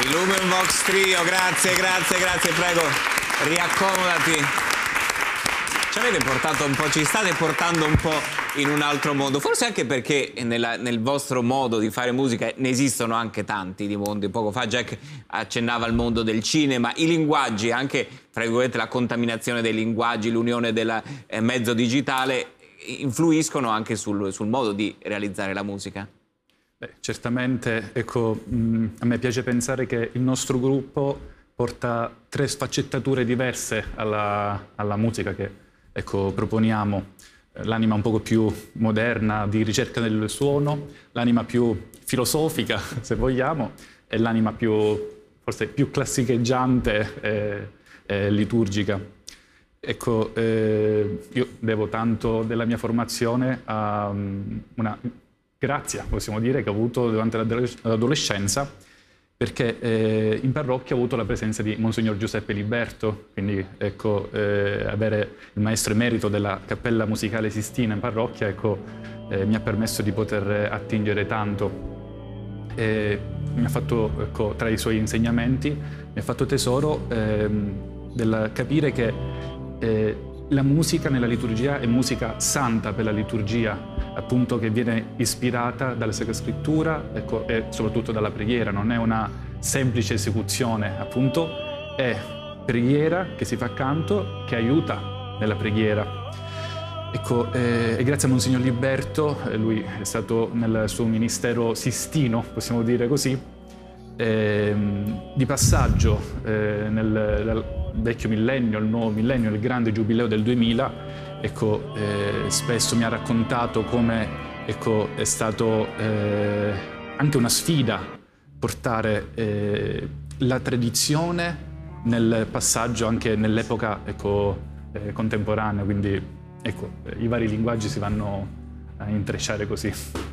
I Lumen Vox Trio, grazie, prego, riaccomodati. Ci state portando un po' in un altro mondo, forse anche perché nel vostro modo di fare musica ne esistono anche tanti di mondi. Poco fa Jack accennava al mondo del cinema, i linguaggi, anche tra virgolette la contaminazione dei linguaggi, l'unione del mezzo digitale influiscono anche sul modo di realizzare la musica. Beh, certamente, ecco, a me piace pensare che il nostro gruppo porta 3 sfaccettature diverse alla musica che proponiamo. L'anima un poco più moderna di ricerca del suono, l'anima più filosofica, se vogliamo, e l'anima forse più classicheggiante e liturgica. Ecco, io devo tanto della mia formazione a una grazia, possiamo dire, che ho avuto durante l'adolescenza, perché in parrocchia ho avuto la presenza di Monsignor Giuseppe Liberto, quindi ecco, avere il maestro emerito della Cappella Musicale Sistina in parrocchia, ecco, mi ha permesso di poter attingere tanto. Mi ha fatto, ecco, tra i suoi insegnamenti, mi ha fatto tesoro del capire che la musica nella liturgia è musica santa per la liturgia, appunto, che viene ispirata dalla Sacra Scrittura, ecco, e soprattutto dalla preghiera. Non è una semplice esecuzione, appunto, è preghiera che si fa accanto, che aiuta nella preghiera. Ecco, e grazie a Monsignor Liberto, lui è stato nel suo ministero sistino, possiamo dire così, di passaggio dal vecchio millennio al nuovo millennio, il grande giubileo del 2000, ecco, spesso mi ha raccontato come, ecco, è stato anche una sfida portare la tradizione nel passaggio anche nell'epoca, ecco, contemporanea, quindi ecco, i vari linguaggi si vanno a intrecciare così.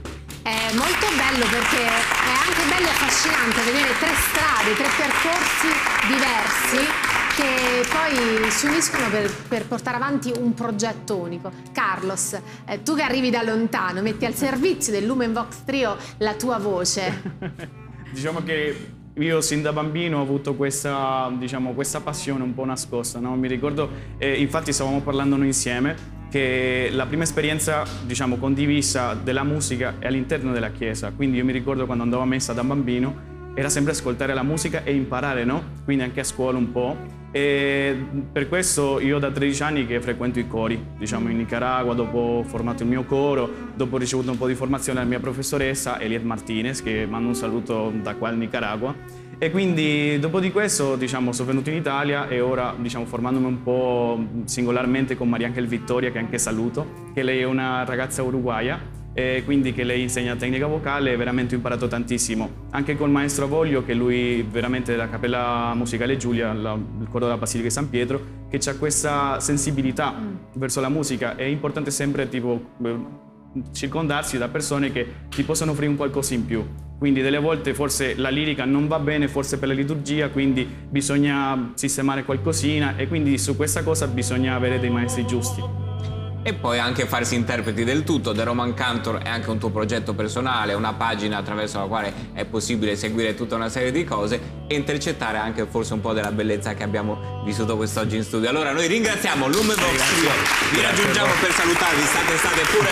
È molto bello perché è anche bello e affascinante vedere 3 strade, 3 percorsi diversi che poi si uniscono per portare avanti un progetto unico. Carlos, tu che arrivi da lontano, metti al servizio del Lumen Vox Trio la tua voce. Diciamo che io sin da bambino ho avuto questa passione un po' nascosta, no? Mi ricordo, infatti stavamo parlando noi insieme, che la prima esperienza, diciamo, condivisa della musica è all'interno della chiesa. Quindi io mi ricordo quando andavo a messa da bambino, era sempre ascoltare la musica e imparare, no? Quindi anche a scuola un po'. E per questo io da 13 anni che frequento i cori, diciamo, in Nicaragua, dopo ho formato il mio coro, dopo ho ricevuto un po' di formazione dalla mia professoressa Eliet Martinez, che mando un saluto da qua in Nicaragua. E quindi dopo di questo, diciamo, sono venuto in Italia e ora, diciamo, formandomi un po' singolarmente con Maria Angel Vittoria, che anche saluto, che lei è una ragazza uruguaya, e quindi che lei insegna tecnica vocale, veramente ho imparato tantissimo. Anche col maestro Avoglio, che lui veramente della Cappella Musicale Giulia, il coro della Basilica di San Pietro, che ha questa sensibilità verso la musica. È importante sempre, tipo, circondarsi da persone che ti possono offrire un qualcosa in più. Quindi delle volte forse la lirica non va bene, forse per la liturgia, quindi bisogna sistemare qualcosina e quindi su questa cosa bisogna avere dei maestri giusti. E poi anche farsi interpreti del tutto. The Roman Cantor è anche un tuo progetto personale, una pagina attraverso la quale è possibile seguire tutta una serie di cose e intercettare anche forse un po' della bellezza che abbiamo vissuto quest'oggi in studio. Allora noi ringraziamo Lumen Vox Trio, vi raggiungiamo per salutarvi, state pure.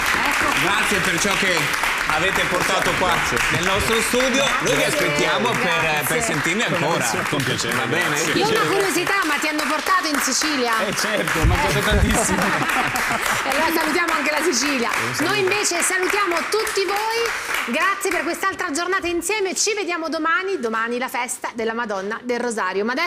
Grazie per ciò che avete portato qua nel nostro studio. Noi vi aspettiamo per sentirne ancora. Con piacere. Va bene? Io ho una curiosità, ma ti hanno portato in Sicilia? Certo, mi ha piaciuto tantissimo. E allora salutiamo anche la Sicilia. Noi invece salutiamo tutti voi. Grazie per quest'altra giornata insieme. Ci vediamo domani la festa della Madonna del Rosario.